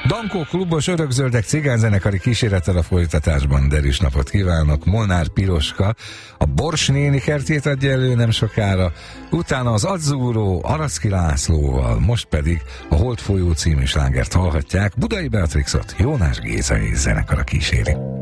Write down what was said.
Dankó klubos örökzöldek cigányzenekari kísérettel a folytatásban. Derűs napot kívánok. Molnár Piroska a Bors néni kertjét adja elő nem sokára, utána az Azzurró Araszki Lászlóval, most pedig a Holdfolyó című slágert hallhatják. Budai Beatrixot Jónás Géza és zenekara kíséri.